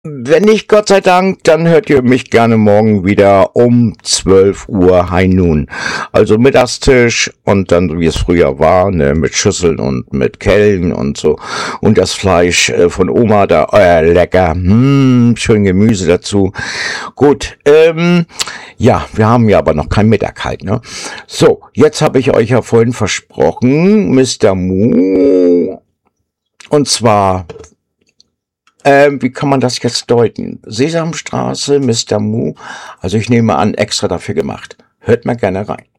Wenn nicht, Gott sei Dank, dann hört ihr mich gerne morgen wieder um 12 Uhr High Noon. Also Mittagstisch und dann, wie es früher war, ne, mit Schüsseln und mit Kellen und so. Und das Fleisch von Oma da, lecker, schön Gemüse dazu. Gut, ja, wir haben ja aber noch kein Mittag halt, ne? So, jetzt habe ich euch ja vorhin versprochen, Mr. Mu, und zwar... wie kann man das jetzt deuten? Sesamstraße, Mr. Mu. Also ich nehme an, extra dafür gemacht. Hört mal gerne rein.